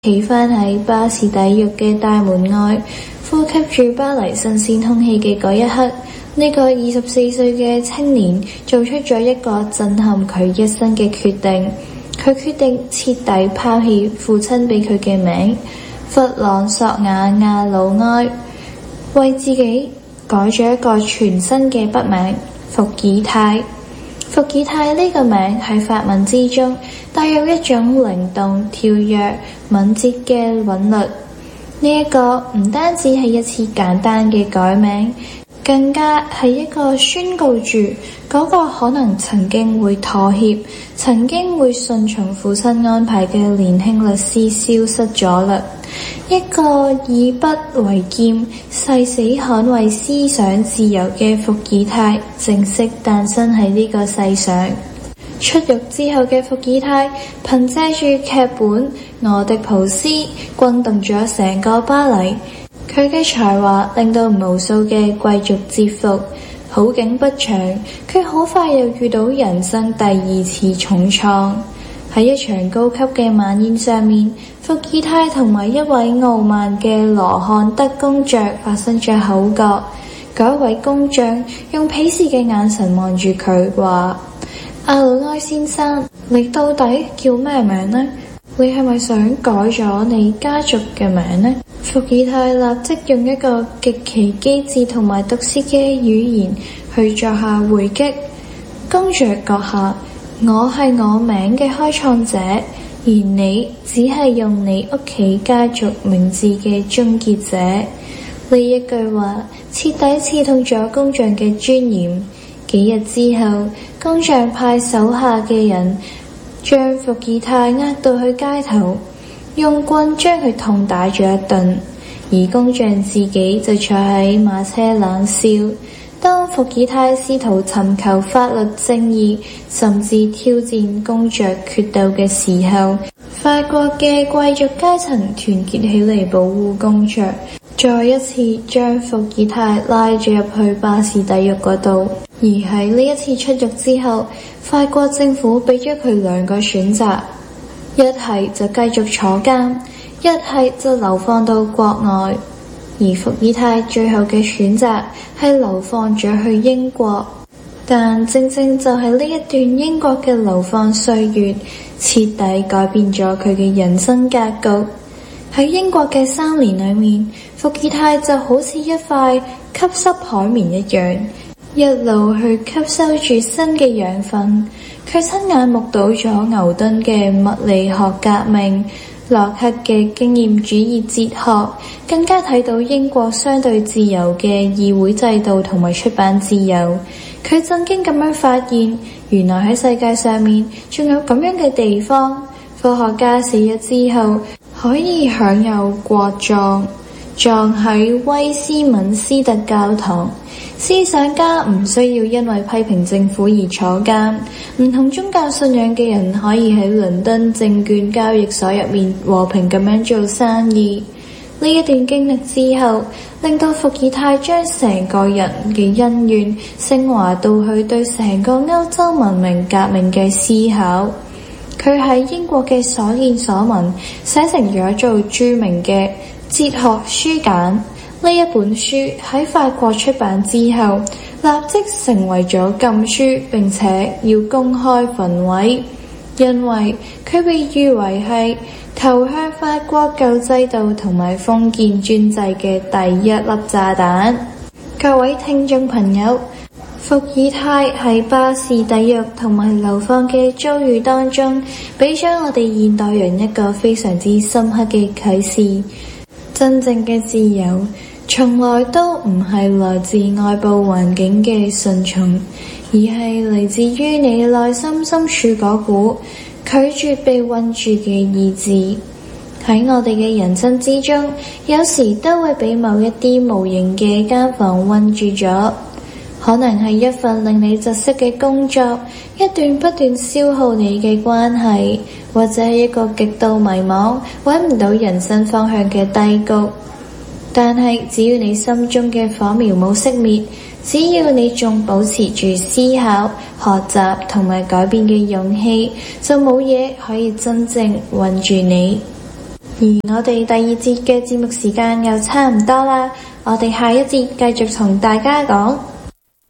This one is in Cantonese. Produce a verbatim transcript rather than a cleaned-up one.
企返喺巴士底獄嘅大門外，呼吸住巴黎新鮮空氣嘅嗰一刻，呢個二十四歲嘅青年做出咗一個震撼佢一生嘅決定。佢決定徹底拋棄父親俾佢嘅名弗朗索瓦亞魯埃，為自己改咗一個全新嘅筆名伏爾泰。伏爾泰呢個名喺法文之中帶有一種靈動、跳躍、敏捷嘅韻律。呢一個唔單止係一次簡單嘅改名，更加係一個宣告住嗰個可能曾經會妥協、曾經會順從父親安排嘅年輕律師消失咗啦。一個以筆為劍、誓死捍衛思想自由嘅伏爾泰正式誕生喺呢個世上。出獄之後嘅伏爾泰憑借住劇本《俄狄浦斯》轟動咗成個巴黎。佢嘅才華令到無數嘅貴族折服。好景不長，佢好快又遇到人生第二次重創。喺一場高級嘅晚宴上面，伏爾泰同埋一位傲慢嘅羅漢德公爵發生咗口角。嗰位公爵用鄙視嘅眼神望住佢，話：阿魯埃先生，你到底叫咩名呢？你係咪想改咗你家族嘅名呢？伏爾泰立即用一個極其機智同埋毒舌嘅語言去作下回擊。公爵閣下，我係我名嘅開創者，而你只係用你屋企家族名字嘅終結者。呢一句話徹底刺痛咗公爵嘅尊嚴。幾日之後，公爵派手下嘅人將伏爾泰呃到去街頭，用棍將佢痛打咗一頓，而公爵自己就坐喺馬車冷笑。當伏爾泰試圖尋求法律正義，甚至挑戰公爵決鬥嘅時候，法國嘅貴族階層團結起嚟保護公爵，再一次將伏爾泰拉咗入去巴士底獄嗰度。而喺呢一次出獄之後，法國政府俾咗佢兩個選擇，一係就繼續坐監，一係就流放到國外。而伏爾泰最後嘅選擇係流放咗去英國，但正正就係呢一段英國嘅流放歲月，徹底改變咗佢嘅人生格局。喺英國嘅三年裏面，伏爾泰就好似一塊吸濕海綿一樣，一路去吸收住新嘅養分。佢親眼目睹咗牛頓嘅物理學革命，洛克嘅經驗主義哲學，更加睇到英國相對自由嘅議會制度同埋出版自由。佢震驚咁樣發現，原來喺世界上面仲有咁樣嘅地方，科學家死咗之後可以享有國葬，葬喺威斯敏斯特教堂。思想家唔需要因為批評政府而坐監，唔同宗教信仰嘅人可以喺倫敦證券交易所入面和平咁樣做生意。呢一段經歷之後，令到伏爾泰將成個人嘅恩怨升華到去對成個歐洲文明革命嘅思考。佢喺英國嘅所見所聞寫成咗做著名嘅哲學書簡。呢一本書喺法國出版之後，立即成為咗禁書，並且要公開焚毀，因為佢被譽為係投向法國舊制度同埋封建專制嘅第一粒炸彈。各位聽眾朋友，伏爾泰喺巴士底獄同埋流放嘅遭遇當中，俾咗我哋現代人一個非常之深刻嘅啟示。真正嘅自由從來都唔係來自外部環境嘅順從，而係嚟自於你內心深處嗰股拒絕被困住嘅意志。喺我哋嘅人生之中，有時都會俾某一啲無形嘅監房困住咗，可能係一份令你窒息嘅工作，一段不斷消耗你嘅關係，或者係一個極度迷茫揾唔到人生方向嘅低谷。但係只要你心中嘅火苗冇熄滅，只要你仲保持住思考、學習同埋改變嘅勇氣，就冇嘢可以真正困住你。 而我哋第二節嘅節目時間又差唔多啦，我哋下一節繼續同大家講